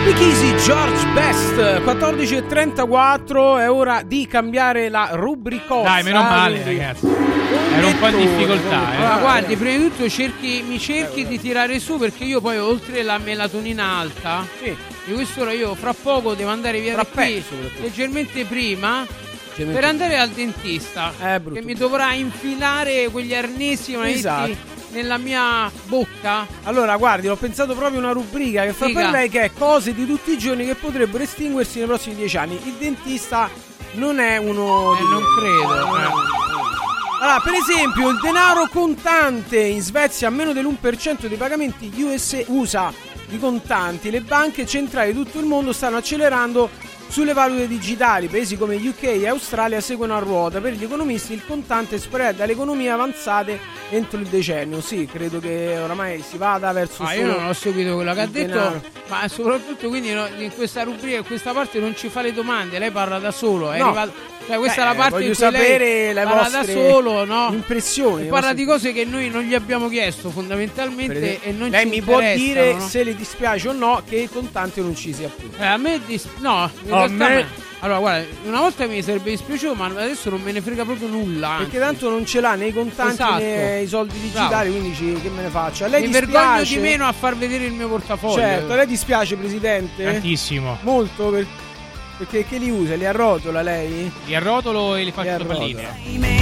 Easy, George Best, 14:34, è ora di cambiare la rubricozza. Dai, meno male, ragazzi. Ero un po' in difficoltà. Allora, guardi, prima di tutto mi cerchi di tirare su, perché io poi, oltre la melatonina alta, Sì. di quest'ora io fra poco devo andare via da qui leggermente prima per andare al dentista, che mi dovrà infilare quegli arnesi nella mia bocca. Allora, guardi, ho pensato proprio una rubrica che fa per lei, che è cose di tutti i giorni che potrebbero estinguersi nei prossimi 10 anni. Il dentista non è uno di non credo. Allora, per esempio, il denaro contante in Svezia, a meno dell'1% dei pagamenti USA di contanti. Le banche centrali di tutto il mondo stanno accelerando sulle valute digitali. Paesi come UK e Australia seguono a ruota. Per gli economisti il contante spread dalle economie avanzate entro il decennio. Sì, credo che oramai si vada verso io non ho seguito quello che ha detto, ma soprattutto quindi in questa rubrica, in questa parte non ci fa le domande, lei parla da solo, è arrivato. Cioè, questa è la parte in cui sapere le parla vostre da solo, no? impressioni. Parla di cose che noi non gli abbiamo chiesto fondamentalmente, e non lei ci mi può dire, no? se le dispiace o no che il contante non ci sia più. A me no, in realtà allora, guarda, una volta mi sarebbe dispiaciuto, ma adesso non me ne frega proprio nulla. Perché tanto non ce l'ha né i contanti né i soldi digitali, quindi che me ne faccia? Lei mi vergogno di meno a far vedere il mio portafoglio. Certo, a lei dispiace, Presidente? Tantissimo. Molto, perché che li usa? Li arrotola lei? Li arrotolo e li faccio sopra linea.